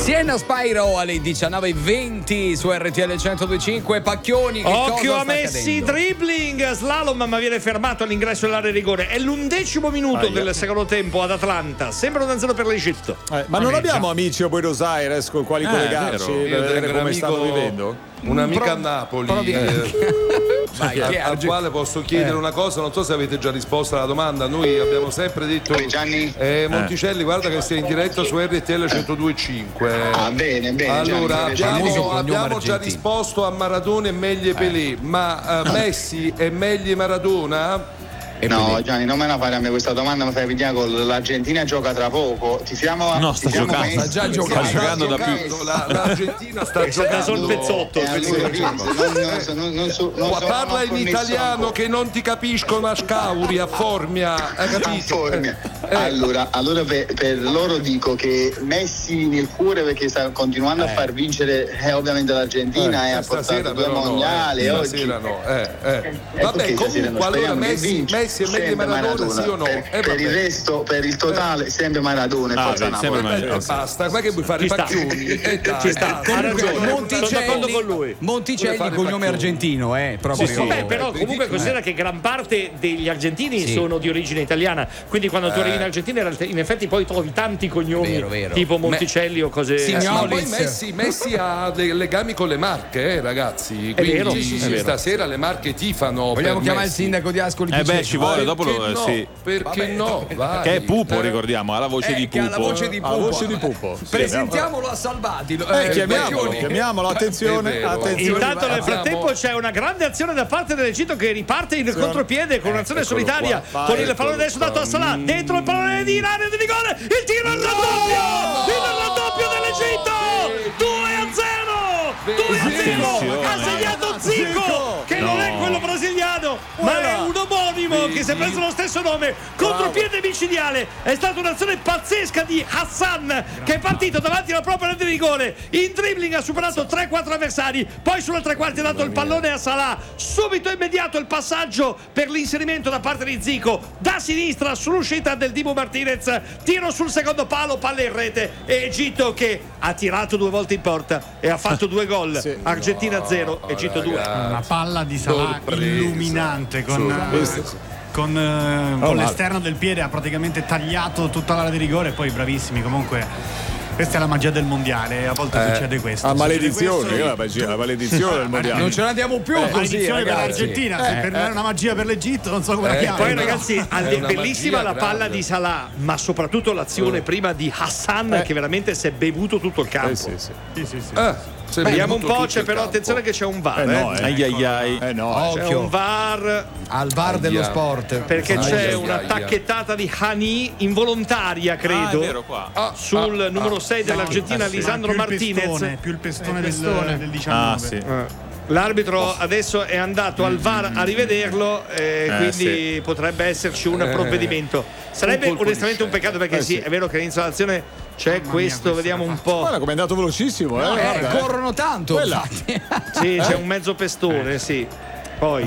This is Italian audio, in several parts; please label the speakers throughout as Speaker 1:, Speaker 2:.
Speaker 1: Siena Spyro alle 19:20 su RTL 102.5. Pacchioni, che
Speaker 2: occhio
Speaker 1: cosa
Speaker 2: a
Speaker 1: sta
Speaker 2: Messi,
Speaker 1: accadendo?
Speaker 2: dribbling, slalom, ma viene fermato all'ingresso dell'area di rigore. È l'11° minuto del secondo tempo ad Atlanta. Sembra 1-0 per l'Egitto.
Speaker 3: Ma non abbiamo amici a Buenos Aires con quali collegarci per vedere come stanno vivendo?
Speaker 4: Un'amica a Napoli al quale posso chiedere una cosa, non so se avete già risposto alla domanda. Noi abbiamo sempre detto Monticelli, guarda che sei in diretta su RTL 102.5.
Speaker 5: Bene,
Speaker 4: allora
Speaker 5: Gianni,
Speaker 4: abbiamo già risposto a Maradona e meglio Pelé, ma Messi è meglio Maradona?
Speaker 5: No, Gianni, non me la fare a me questa domanda, mi fai pigliare con l'Argentina gioca tra poco. Tifiamo.
Speaker 3: No, sta giocando.
Speaker 5: Messi.
Speaker 3: Sta già giocando. Sta giocando da più.
Speaker 4: L'Argentina sta giocando.
Speaker 2: Il pezzotto.
Speaker 4: Parla in italiano che non ti capiscono a Scauri, a Formia. Hai capito?
Speaker 5: Allora per loro dico che Messi nel cuore, perché sta continuando a far vincere ovviamente l'Argentina e ha portato 2 mondiali.
Speaker 4: Stasera no. Vabbè, comunque allora Messi è meglio Maradona, sì o no?
Speaker 5: Per il resto, per il totale, sempre Maradona e forza Napoli.
Speaker 4: Basta, ma che vuoi fare i pacchioni?
Speaker 2: Ci sta, ha ragione. Sono d'accordo con lui.
Speaker 1: Monticelli, cognome argentino, proprio.
Speaker 2: Sì. Vabbè, però comunque considera che gran parte degli argentini sono di origine italiana, quindi quando tu arrivi in Argentina in effetti poi trovi tanti cognomi
Speaker 1: vero.
Speaker 2: tipo Monticelli o cose.
Speaker 4: Ma poi Messi ha dei legami con le Marche, ragazzi. Quindi
Speaker 2: vero.
Speaker 4: stasera le Marche tifano.
Speaker 1: Vogliamo
Speaker 4: per
Speaker 1: chiamare il
Speaker 4: Messi.
Speaker 1: sindaco di Ascoli?
Speaker 3: Ci vuole dopo sì.
Speaker 4: Perché no? Vai.
Speaker 3: Che è Pupo, ricordiamo, ha la voce di Pupo.
Speaker 1: La voce di Pupo.
Speaker 3: La voce di Pupo.
Speaker 1: Presentiamolo a Salvati.
Speaker 3: Chiamiamolo, attenzione.
Speaker 2: Intanto nel frattempo c'è una grande azione da parte dell'Egitto che riparte in contropiede con un'azione solitaria con il pallone adesso dato a Salah, dentro il pallone di area di rigore, il tiro al raddoppio, il raddoppio dell'Egitto, 2-0, ha segnato Zico, che non è quello brasiliano ma è un omonimo che si è preso lo stesso nome. Contropiede micidiale, è stata un'azione pazzesca di Hassan che è partito davanti alla propria rete di rigore, in dribbling ha superato 3-4 avversari, poi sulla tre quarti ha dato il pallone a Salah, subito immediato il passaggio per l'inserimento da parte di Zico da sinistra sull'uscita del Dibu Martinez, tiro sul secondo palo, palla in rete e Egitto che ha tirato 2 volte in porta e ha fatto 2 gol. Argentina 0, Egitto 2.
Speaker 6: Una palla di Salah illuminante con l'esterno del piede ha praticamente tagliato tutta l'area di rigore e poi bravissimi comunque. Questa è la magia del mondiale, a volte succede questo.
Speaker 3: La maledizione del mondiale.
Speaker 1: Non ce l'andiamo più così,
Speaker 6: maledizione per l'Argentina, per una magia per l'Egitto, non so come la chiamano.
Speaker 2: Poi ragazzi, bellissima la palla di Salah, ma soprattutto l'azione prima di Hassan che veramente si è bevuto tutto il campo.
Speaker 6: Sì.
Speaker 2: Vediamo un po', c'è però attenzione che c'è un VAR. C'è un VAR
Speaker 1: al VAR dello sport.
Speaker 2: Perché c'è una tacchettata di Hani involontaria, credo,
Speaker 3: vero, qua.
Speaker 2: sul numero 6 dell'Argentina, Lisandro Martinez.
Speaker 6: Più il pestone del 19.
Speaker 2: L'arbitro adesso è andato al VAR a rivederlo, quindi potrebbe esserci un provvedimento. Sarebbe onestamente un peccato perché è vero che all'inizio dell'azione c'è questo, vediamo un po'.
Speaker 3: Guarda come è andato velocissimo,
Speaker 1: corrono tanto.
Speaker 2: Sì, c'è un mezzo pestone, sì. Poi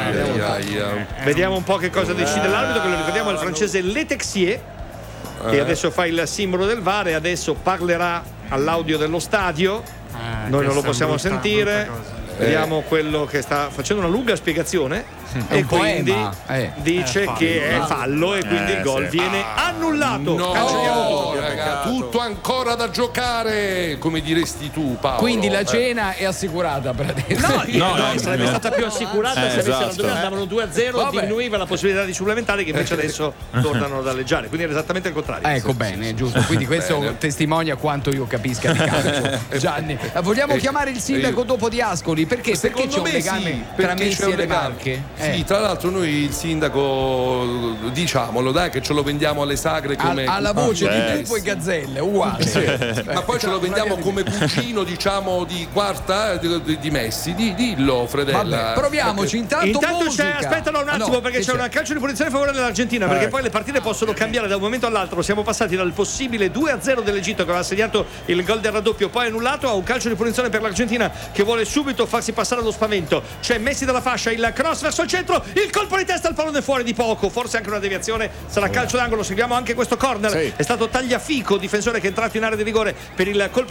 Speaker 2: vediamo un po' che cosa decide l'arbitro, che lo ricordiamo è il francese Letexier, che adesso fa il simbolo del VAR e adesso parlerà all'audio dello stadio. Noi non lo possiamo sentire. Vediamo quello che sta facendo una lunga spiegazione e quindi dice che è fallo e quindi il gol viene annullato.
Speaker 4: No, raga, tutto ancora da giocare, come diresti tu, Paolo.
Speaker 1: Quindi la cena è assicurata per adesso.
Speaker 2: No, sarebbe stata più assicurata se avesse ragione, andavano 2-0, diminuiva la possibilità di supplementari che invece adesso tornano ad alleggiare, quindi era esattamente il contrario.
Speaker 1: Ecco, bene, giusto, quindi questo testimonia quanto io capisca di calcio. Gianni, vogliamo chiamare il sindaco dopo di Ascoli? Perché c'è un legame tra Messi e le Marche?
Speaker 4: Sì, tra l'altro noi il sindaco, diciamolo dai, che ce lo vendiamo alle sagre come
Speaker 1: alla voce di Pupo e Gazzelle, uguale.
Speaker 4: Ma poi ce lo vendiamo come cugino, diciamo, di quarta di Messi. Dillo, Fredella.
Speaker 1: Vabbè, proviamoci, intanto
Speaker 2: c'è, aspettalo un attimo, perché c'è una calcio di punizione a favore dell'Argentina, perché poi le partite possono cambiare da un momento all'altro. Siamo passati dal possibile 2-0 dell'Egitto che aveva segnato il gol del raddoppio, poi annullato, a un calcio di punizione per l'Argentina che vuole subito farsi passare allo spavento. C'è Messi dalla fascia, il cross verso il centro, il colpo di testa, il pallone fuori di poco, forse anche una deviazione, sarà calcio d'angolo. Seguiamo anche questo corner, è stato Tagliafico, difensore che è entrato in area di rigore per il colpo